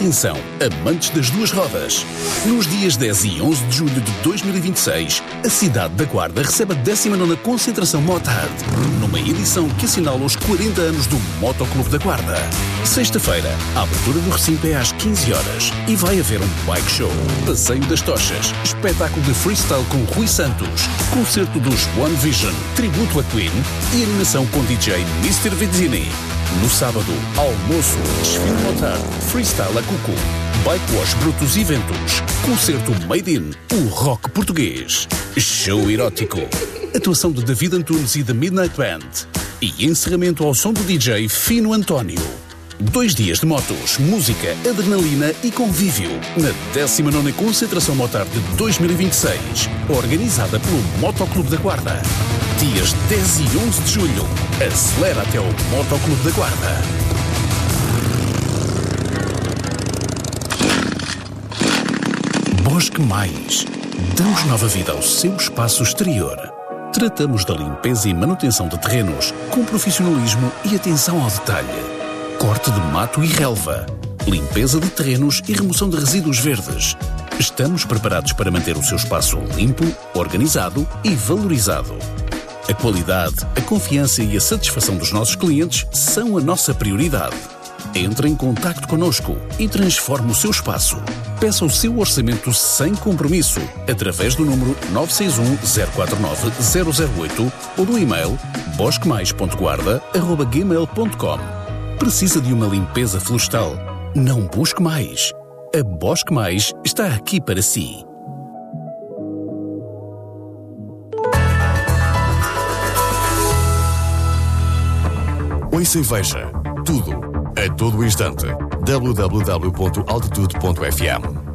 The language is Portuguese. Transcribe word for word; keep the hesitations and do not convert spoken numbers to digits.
Atenção, amantes das duas rodas. Nos dias dez e onze de julho de dois mil e vinte e seis, a cidade da Guarda recebe a décima nona concentração Motard, numa edição que assinala os quarenta anos do Motoclube da Guarda. Sexta-feira, a abertura do recinto é às quinze horas e vai haver um bike show, passeio das tochas, espetáculo de freestyle com Rui Santos, concerto dos One Vision, tributo a Queen e animação com D J mister Vizzini. No sábado, almoço, desfile Motard, freestyle a cucu, bike wash Brutus Eventos, concerto Made in, o rock português, show erótico, atuação de David Antunes e The Midnight Band e encerramento ao som do D J Fino António. Dois dias de motos, música, adrenalina e convívio na décima nona Concentração Motard de dois mil e vinte e seis, organizada pelo Motoclube da Guarda. Dias dez e onze de julho. Acelera até ao Motoclube da Guarda. Bosque Mais. Damos nova vida ao seu espaço exterior. Tratamos da limpeza e manutenção de terrenos com profissionalismo e atenção ao detalhe. Corte de mato e relva, limpeza de terrenos e remoção de resíduos verdes. Estamos preparados para manter o seu espaço limpo, organizado e valorizado. A qualidade, a confiança e a satisfação dos nossos clientes são a nossa prioridade. Entre em contacto connosco e transforme o seu espaço. Peça o seu orçamento sem compromisso através do número nove seis um, zero quatro nove, zero zero oito ou do e-mail bosque mais ponto guarda arroba gmail ponto com. Precisa de uma limpeza florestal? Não busque mais. A Bosque Mais está aqui para si. Ouça e veja tudo, a todo instante. w w w ponto altitude ponto f m